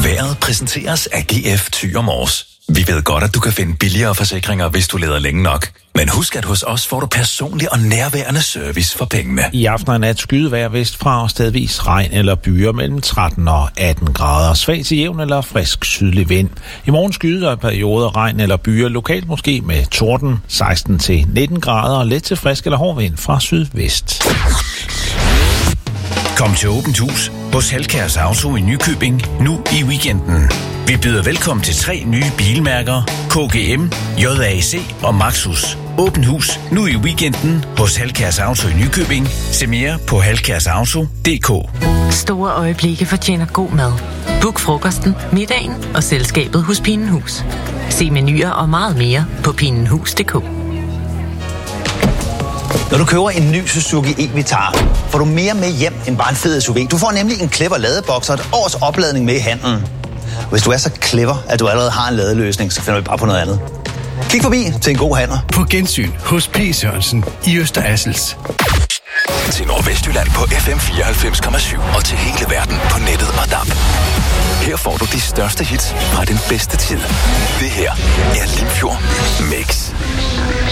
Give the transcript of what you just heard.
Vejret præsenteres af GF Thyre Mors. Vi ved godt, at du kan finde billigere forsikringer, hvis du leder længe nok. Men husk, at hos os får du personlig og nærværende service for pengene. I aften og nat skydevejr vestfra og stedvis regn eller byer mellem 13 og 18 grader. Svag til jævn eller frisk sydlig vind. I morgen skyder perioder regn eller byer, lokalt måske med torden, 16 til 19 grader og let til frisk eller hård vind fra sydvest. Kom til Åbent Hus hos Halkjærs Auto i Nykøbing nu i weekenden. Vi byder velkommen til 3 nye bilmærker, KGM, JAC og Maxus. Åbent Hus nu i weekenden hos Halkjærs Auto i Nykøbing. Se mere på halkjærsauto.dk. Store øjeblikke fortjener god mad. Book frokosten, middagen og selskabet hos Pinenhus. Se menuer og meget mere på pinenhus.dk. Når du køber en ny Suzuki e-Vitara, får du mere med hjem end bare en fed SUV. Du får nemlig en clever ladeboks og et års opladning med i handlen. Hvis du er så clever, at du allerede har en ladeløsning, så finder vi bare på noget andet. Kig forbi til en god handler. På gensyn hos P. Sørensen i Øster Assels. Til Nordvestjylland på FM 94,7 og til hele verden på nettet og DAB. Her får du de største hits fra den bedste tid. Det her er Limfjord Mix.